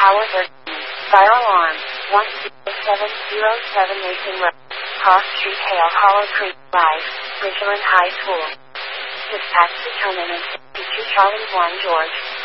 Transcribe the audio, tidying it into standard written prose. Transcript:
Tower 13. Fire alarm. 10707 Mason Road. Cross Street, Hale Hollow Creek Drive, Bridgeland High School. Dispatch determinant 52 Charlie 1 George.